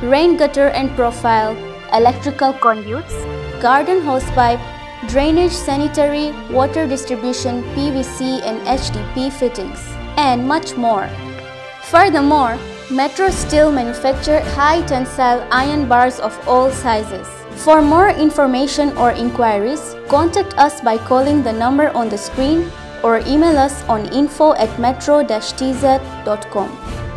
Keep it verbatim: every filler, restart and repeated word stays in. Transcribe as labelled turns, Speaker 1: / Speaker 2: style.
Speaker 1: rain gutter and profile, electrical conduits, garden hosepipe, drainage, sanitary, water distribution, P V C and H D P fittings, and much more. Furthermore, Metro Steel manufactures high tensile iron bars of all sizes. For more information or inquiries, contact us by calling the number on the screen or email us on info at metro dash t z dot com.